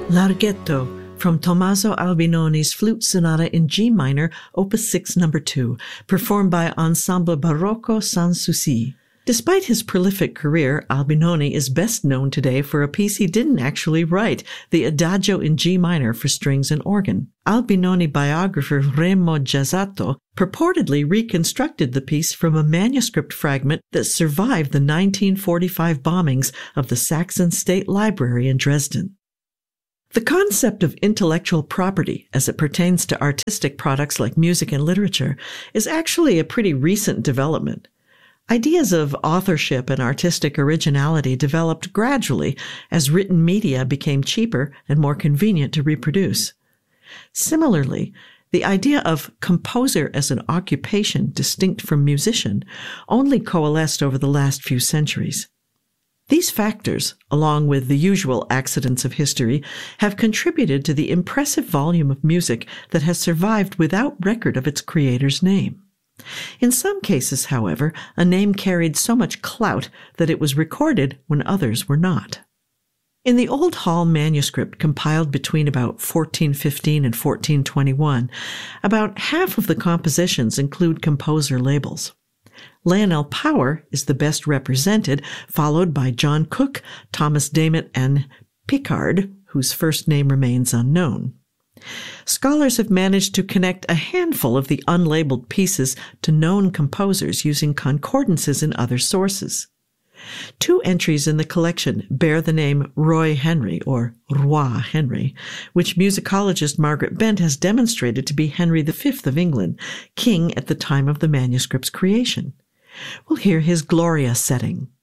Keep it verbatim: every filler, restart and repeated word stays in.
Larghetto from Tommaso Albinoni's Flute Sonata in G minor, Opus six, number two, performed by Ensemble Barocco Sans Souci. Despite his prolific career, Albinoni is best known today for a piece he didn't actually write, the Adagio in G minor for strings and organ. Albinoni biographer Remo Jazzato purportedly reconstructed the piece from a manuscript fragment that survived the nineteen forty-five bombings of the Saxon State Library in Dresden. The concept of intellectual property, as it pertains to artistic products like music and literature, is actually a pretty recent development. Ideas of authorship and artistic originality developed gradually as written media became cheaper and more convenient to reproduce. Similarly, the idea of composer as an occupation distinct from musician only coalesced over the last few centuries. These factors, along with the usual accidents of history, have contributed to the impressive volume of music that has survived without record of its creator's name. In some cases, however, a name carried so much clout that it was recorded when others were not. In the Old Hall manuscript compiled between about fourteen fifteen and fourteen twenty-one, about half of the compositions include composer labels. Lionel Power is the best represented, followed by John Cook, Thomas Dammit, and Picard, whose first name remains unknown. Scholars have managed to connect a handful of the unlabeled pieces to known composers using concordances in other sources. Two entries in the collection bear the name Roy Henry, or Roi Henry, which musicologist Margaret Bent has demonstrated to be Henry the Fifth of England, king at the time of the manuscript's creation. We'll hear his Gloria setting.